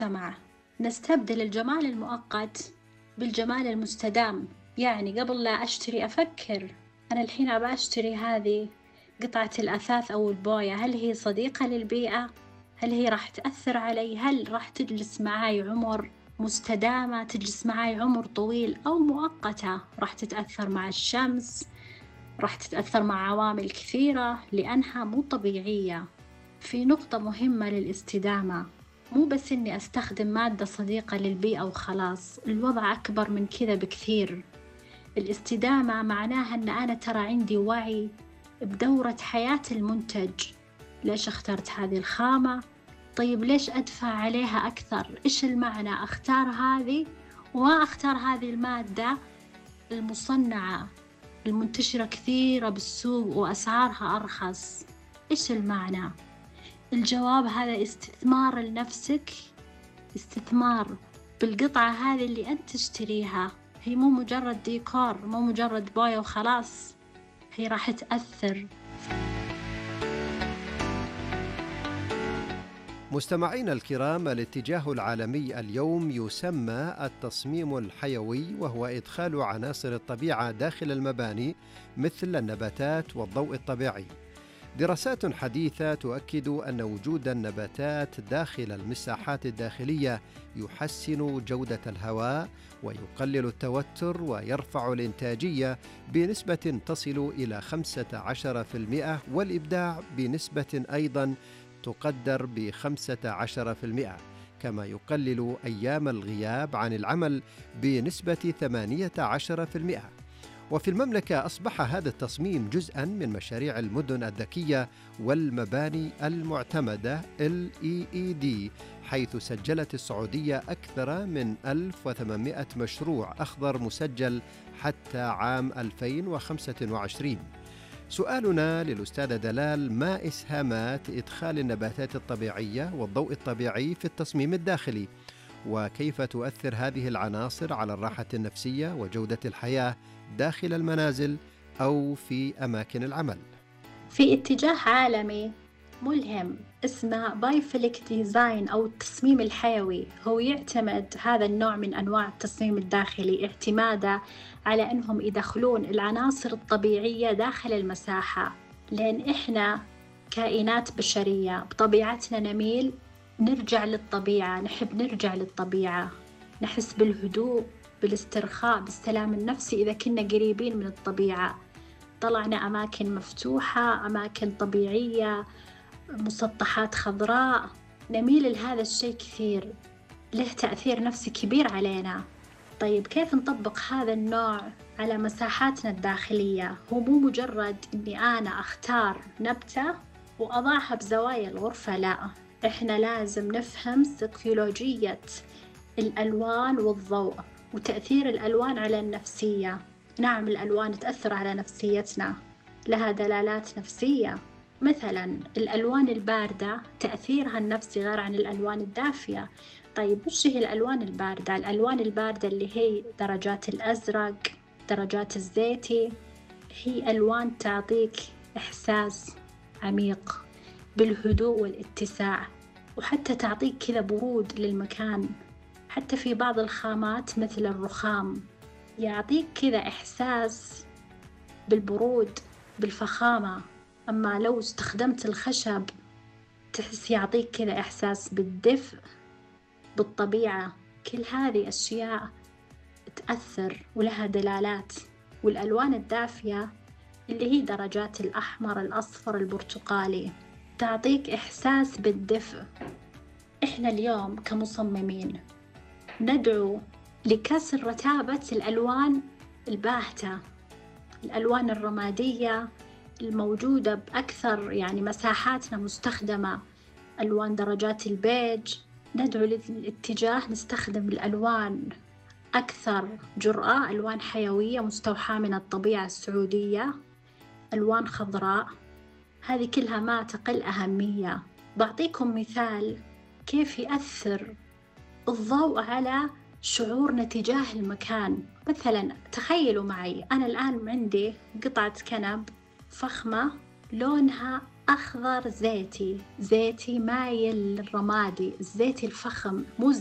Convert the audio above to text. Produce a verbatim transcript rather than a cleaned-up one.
المجتمع نستبدل الجمال المؤقت بالجمال المستدام. يعني قبل لا أشتري أفكر أنا الحين أبى أشتري هذه قطعة الأثاث أو البوية، هل هي صديقة للبيئة؟ هل هي راح تأثر علي؟ هل راح تجلس معاي عمر مستدامة، تجلس معاي عمر طويل، أو مؤقتة راح تتأثر مع الشمس، راح تتأثر مع عوامل كثيرة لأنها مو طبيعية. في نقطة مهمة للاستدامة، مو بس إني أستخدم مادة صديقة للبيئة وخلاص، الوضع أكبر من كذا بكثير. الاستدامة معناها أن أنا ترى عندي وعي بدورة حياة المنتج. ليش اخترت هذه الخامة؟ طيب ليش أدفع عليها أكثر؟ إيش المعنى أختار هذه وما أختار هذه المادة المصنعة المنتشرة كثيرة بالسوق وأسعارها أرخص؟ إيش المعنى؟ الجواب هذا استثمار لنفسك، استثمار بالقطعة هذه اللي أنت تشتريها. هي مو مجرد ديكور، مو مجرد بوية وخلاص، هي راح تأثر. مستمعينا الكرام، الاتجاه العالمي اليوم يسمى التصميم الحيوي، وهو إدخال عناصر الطبيعة داخل المباني مثل النباتات والضوء الطبيعي. دراسات حديثة تؤكد أن وجود النباتات داخل المساحات الداخلية يحسن جودة الهواء ويقلل التوتر ويرفع الإنتاجية بنسبة تصل إلى خمسة عشر بالمئة، والإبداع بنسبة أيضاً تقدر بخمسة عشر بالمئة، كما يقلل أيام الغياب عن العمل بنسبة ثمانية عشر بالمئة. وفي المملكة أصبح هذا التصميم جزءاً من مشاريع المدن الذكية والمباني المعتمدة إل إي إي دي، حيث سجلت السعودية أكثر من ألف وثمانمئة مشروع أخضر مسجل حتى عام ألفين وخمسة وعشرين. سؤالنا للأستاذة دلال: ما إسهامات إدخال النباتات الطبيعية والضوء الطبيعي في التصميم الداخلي؟ وكيف تؤثر هذه العناصر على الراحة النفسية وجودة الحياة داخل المنازل أو في أماكن العمل؟ في اتجاه عالمي ملهم اسمه بايفليك ديزاين أو التصميم الحيوي، هو يعتمد هذا النوع من أنواع التصميم الداخلي اعتمادا على أنهم يدخلون العناصر الطبيعية داخل المساحة، لأن إحنا كائنات بشرية بطبيعتنا نميل نرجع للطبيعة، نحب نرجع للطبيعة، نحس بالهدوء، بالاسترخاء، بالسلام النفسي إذا كنا قريبين من الطبيعة. طلعنا أماكن مفتوحة، أماكن طبيعية، مسطحات خضراء، نميل لهذا الشيء كثير، له تأثير نفسي كبير علينا. طيب كيف نطبق هذا النوع على مساحاتنا الداخلية؟ هو مو مجرد إني أنا أختار نبتة وأضعها بزوايا الغرفة، لا، إحنا لازم نفهم سيكولوجية الألوان والضوء وتأثير الألوان على النفسية. نعم، الألوان تأثر على نفسيتنا، لها دلالات نفسية. مثلا الألوان الباردة تأثيرها النفسي غير عن الألوان الدافية. طيب وش هي الألوان الباردة؟ الألوان الباردة اللي هي درجات الأزرق، درجات الزيتي، هي ألوان تعطيك إحساس عميق بالهدوء والاتساع، وحتى تعطيك كذا برود للمكان. حتى في بعض الخامات مثل الرخام يعطيك كذا إحساس بالبرود، بالفخامة. أما لو استخدمت الخشب تحس يعطيك كذا إحساس بالدفء، بالطبيعة. كل هذه أشياء تأثر ولها دلالات. والألوان الدافية اللي هي درجات الأحمر، الأصفر، البرتقالي، تعطيك إحساس بالدفء. إحنا اليوم كمصممين ندعو لكسر رتابة الألوان الباهتة، الألوان الرمادية الموجودة بأكثر يعني مساحاتنا مستخدمة، ألوان درجات البيج. ندعو للاتجاه نستخدم الألوان أكثر جرأة، ألوان حيوية مستوحاة من الطبيعة السعودية، ألوان خضراء، هذه كلها ما تقل أهمية. بعطيكم مثال كيف يأثر الضوء على شعورنا تجاه المكان. مثلا تخيلوا معي، أنا الآن عندي قطعة كنب فخمة لونها أخضر زيتي، زيتي مايل للرمادي، الزيتي الفخم مو